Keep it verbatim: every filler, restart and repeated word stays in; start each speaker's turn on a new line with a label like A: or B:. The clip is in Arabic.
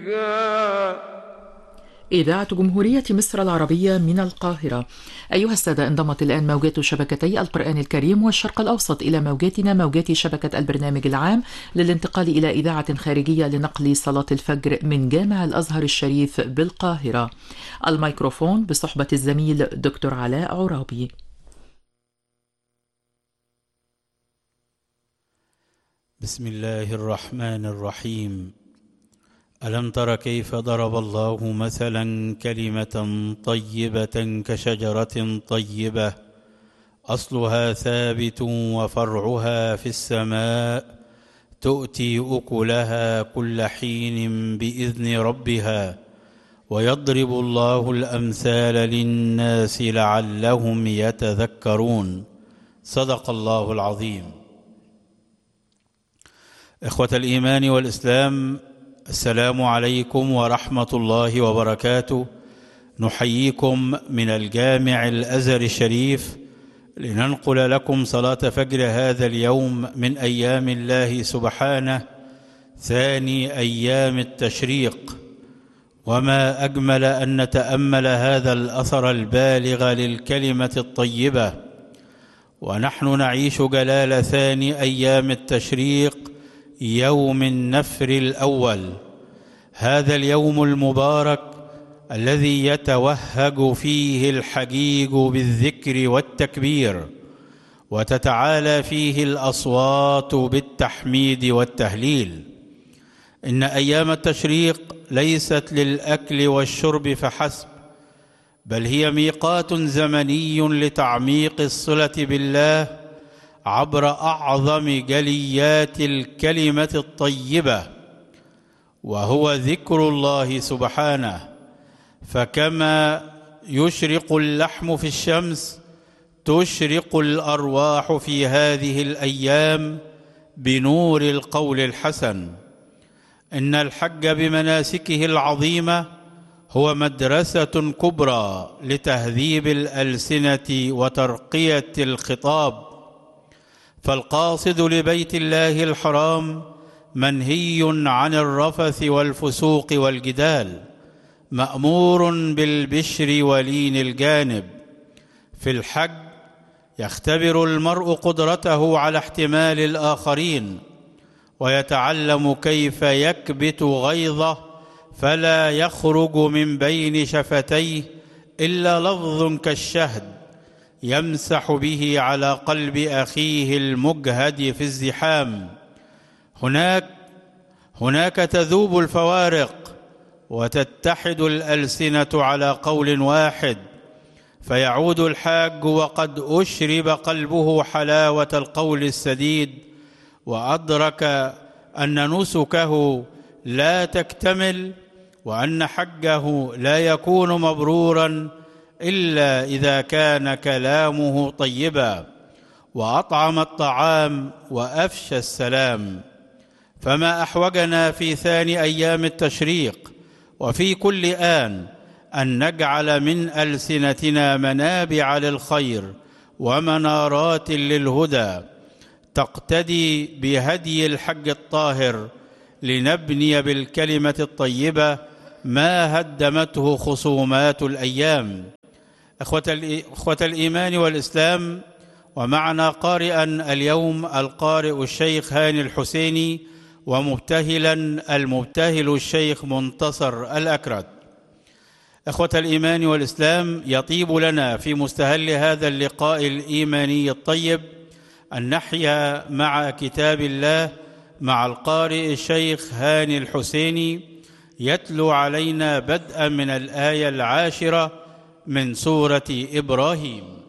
A: إذاعة جمهورية مصر العربية من القاهرة. أيها السادة، انضمت الآن موجات شبكتي القرآن الكريم والشرق الأوسط إلى موجاتنا موجات شبكة البرنامج العام للانتقال إلى إذاعة خارجية لنقل صلاة الفجر من جامع الأزهر الشريف بالقاهرة. الميكروفون بصحبة الزميل دكتور علاء عرابي.
B: بسم الله الرحمن الرحيم. ألم تر كيف ضرب الله مثلا كلمة طيبة كشجرة طيبة أصلها ثابت وفرعها في السماء تؤتي أكلها كل حين بإذن ربها ويضرب الله الأمثال للناس لعلهم يتذكرون. صدق الله العظيم. إخوة الإيمان والإسلام، السلام عليكم ورحمة الله وبركاته. نحييكم من الجامع الأزهر الشريف لننقل لكم صلاة فجر هذا اليوم من أيام الله سبحانه، ثاني أيام التشريق. وما أجمل أن نتأمل هذا الأثر البالغ للكلمة الطيبة ونحن نعيش جلال ثاني أيام التشريق، يوم النفر الأول، هذا اليوم المبارك الذي يتوهج فيه الحجيج بالذكر والتكبير وتتعالى فيه الأصوات بالتحميد والتهليل. إن أيام التشريق ليست للأكل والشرب فحسب، بل هي ميقات زمني لتعميق الصلة بالله عبر أعظم جليات الكلمة الطيبة، وهو ذكر الله سبحانه. فكما يشرق اللحم في الشمس تشرق الأرواح في هذه الأيام بنور القول الحسن. إن الحج بمناسكه العظيمة هو مدرسة كبرى لتهذيب الألسنة وترقية الخطاب، فالقاصد لبيت الله الحرام منهي عن الرفث والفسوق والجدال، مأمور بالبشر ولين الجانب. في الحج يختبر المرء قدرته على احتمال الآخرين ويتعلم كيف يكبت غيظه فلا يخرج من بين شفتيه إلا لفظ كالشهد يمسح به على قلب أخيه المجهد في الزحام. هناك هناك تذوب الفوارق وتتحد الألسنة على قول واحد، فيعود الحاج وقد أشرب قلبه حلاوة القول السديد، وأدرك أن نسكه لا تكتمل وأن حجه لا يكون مبرورا إلا إذا كان كلامه طيبا، وأطعم الطعام وأفشى السلام. فما أحوجنا في ثاني أيام التشريق وفي كل آن أن نجعل من ألسنتنا منابع للخير ومنارات للهدى تقتدي بهدي الحج الطاهر، لنبني بالكلمة الطيبة ما هدمته خصومات الأيام. إخوة الإيمان والإسلام، ومعنا قارئا اليوم القارئ الشيخ هاني الحسيني، ومبتهلا المبتهل الشيخ منتصر الأكرد. إخوة الإيمان والإسلام، يطيب لنا في مستهل هذا اللقاء الإيماني الطيب أن نحيا مع كتاب الله مع القارئ الشيخ هاني الحسيني يتلو علينا بدءا من الآية العاشرة من سورة إبراهيم.